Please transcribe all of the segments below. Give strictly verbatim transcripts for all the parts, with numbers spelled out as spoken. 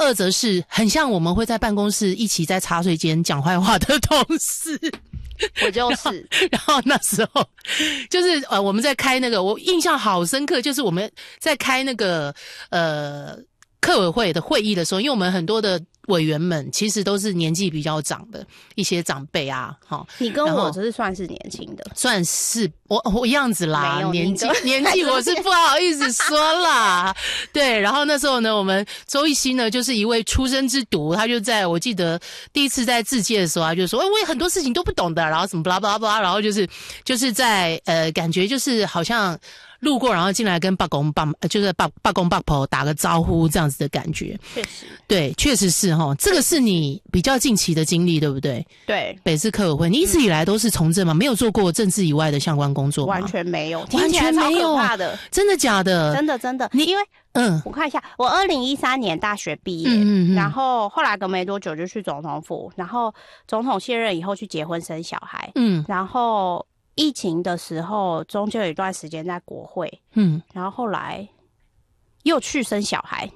二则是很像我们会在办公室一起在茶水间讲坏话的同事。 我就是然，然后那时候就是呃我们在开那个，我印象好深刻，就是我们在开那个呃客委会的会议的时候，因为我们很多的委员们其实都是年纪比较长的一些长辈啊，齁， 你跟我只是算是年轻的， 算是我我样子啦， 没有年纪年纪我是不好意思说啦。对，然后那时候呢，我们周一新呢就是一位出生之犊，他就在我记得第一次在自介的时候，他就说，哎、欸，我有很多事情都不懂的，然后什么巴拉巴拉巴拉，然后就是就是在呃感觉就是好像路过，然后进来跟爸公爸就是爸爸公爸婆打个招呼这样子的感觉。 确实， 对，确实是齁，这个是你比较近期的经历，对不对？ 对， 北市客委会，你一直以来都是从政吗？嗯、没有做过政治以外的相关工作吗？ 完全没有， 完全没有， 超可怕的， 真的假的？ 真的真的， 你因为嗯， 我看一下，我二零一三年大学毕业，嗯嗯嗯然后后来隔没多久就去总统府，然后总统卸任以后去结婚生小孩，嗯，然后。疫情的时候，中间有一段时间在国会，嗯，然后后来又去生小孩。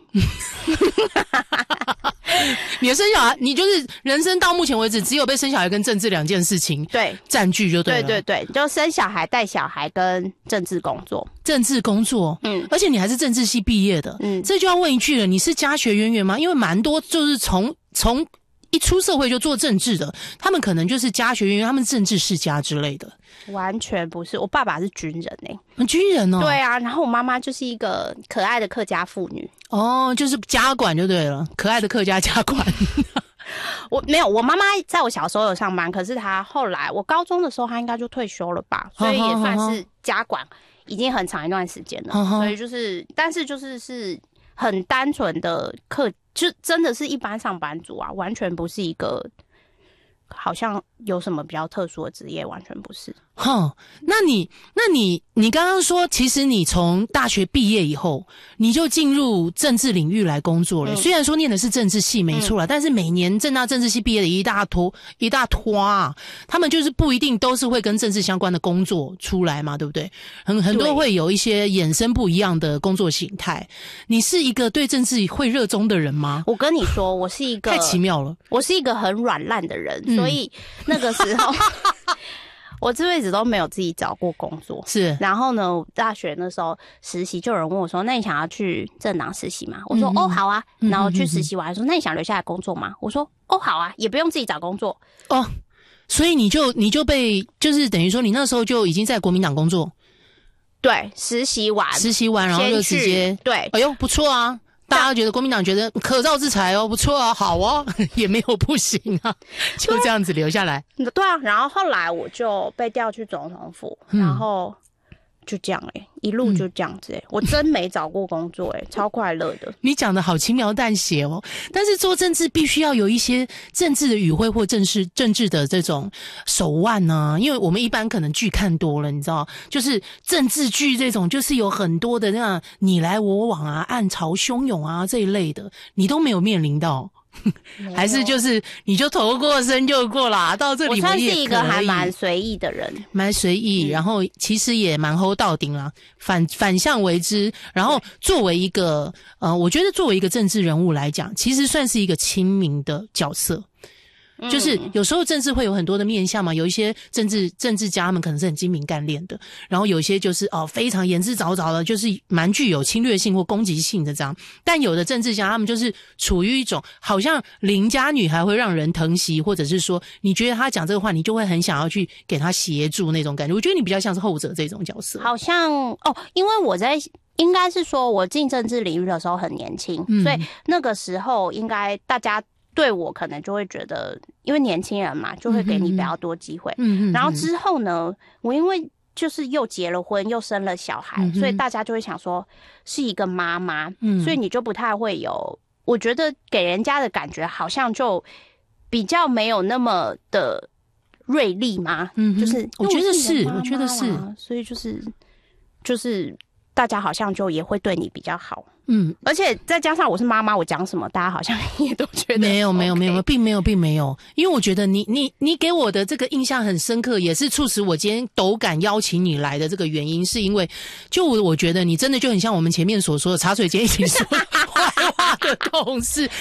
你的生小孩，你就是人生到目前为止只有被生小孩跟政治两件事情对占据就对了。 对对对，就生小孩、带小孩跟政治工作。 政治工作，嗯，而且你还是政治系毕业的，嗯，这就要问一句了，你是家学渊源吗？因为蛮多就是从从一出社会就做政治的，他们可能就是家学渊源，他们政治世家之类的。 完全不是，我爸爸是军人诶、 欸，军人哦， 对啊，然后我妈妈就是一个可爱的客家妇女， 哦，就是家管就对了，可爱的客家家管。 我没有，我妈妈在我小时候有上班，可是她后来我高中的时候她应该就退休了吧，所以也算是家管已经很长一段时间了，呵呵所以就是但是就是是很单纯的客，就真的是一般上班族啊，完全不是一个好像有什么比较特殊的职业，完全不是。 哼，那你那你你刚刚说，其实你从大学毕业以后，你就进入政治领域来工作了。嗯、虽然说念的是政治系没错啦、嗯、但是每年政大政治系毕业的一大坨一大坨啊，他们就是不一定都是会跟政治相关的工作出来嘛，对不对？很很多会有一些衍生不一样的工作形态。你是一个对政治会热衷的人吗？ 我跟你说，我是一个太奇妙了， 我是一个很软烂的人，嗯、所以那个时候。我这辈子都没有自己找过工作，是。然后呢，大学那时候实习，就有人问我说：“那你想要去政党实习吗？”我说：“嗯、哦，好啊。”然后去实习完说：“那你想留下来工作吗？”我说：“哦，好啊，也不用自己找工作。” 哦，所以你就你就被就是等于说你那时候就已经在国民党工作， 对，实习完， 实习完然后就直接对， 哎呦不错啊。大家觉得国民党觉得可造之材哦，不错啊，好哦，也没有不行啊，就这样子留下来。 对啊，然后后来我就被调去总统府，嗯、然后就这样哎、欸，一路就这样子哎、欸，嗯、我真没找过工作哎、欸，超快乐的。 你讲的好轻描淡写哦，但是做政治必须要有一些政治的语汇或政治政治的这种手腕啊，因为我们一般可能剧看多了，你知道，就是政治剧这种，就是有很多的那样你来我往啊、暗潮汹涌啊这一类的，你都没有面临到。还是就是你就投过身就过啦，到这里我也可以。我算是一个还蛮随意的人， 蛮随意，嗯、然后其实也蛮hold到顶啦，反反向为之。然后作为一个呃，我觉得作为一个政治人物来讲，其实算是一个亲民的角色。就是有时候政治会有很多的面向嘛，有一些政治政治家他们可能是很精明干练的，然后有一些就是哦非常言之凿凿的，就是蛮具有侵略性或攻击性的这样。但有的政治家他们就是处于一种好像邻家女孩会让人疼惜，或者是说你觉得他讲这个话，你就会很想要去给他协助那种感觉。我觉得你比较像是后者这种角色。 好像哦，因为我在应该是说我进政治领域的时候很年轻，嗯、所以那个时候应该大家。对我可能就会觉得，因为年轻人嘛，就会给你比较多机会。嗯嗯。然后之后呢，我因为就是又结了婚，又生了小孩，嗯、所以大家就会想说是一个妈妈，嗯，所以你就不太会有，我觉得给人家的感觉好像就比较没有那么的锐利嘛。嗯，就是我觉得是，我觉得是， 所以就是就是大家好像就也会对你比较好。嗯，而且再加上我是妈妈，我讲什么大家好像也都觉得没有没有 OK 没有，并没有并没有，因为我觉得你你你给我的这个印象很深刻，也是促使我今天斗敢邀请你来的这个原因，是因为就我我觉得你真的就很像我们前面所说的茶水间一起说坏话的同事。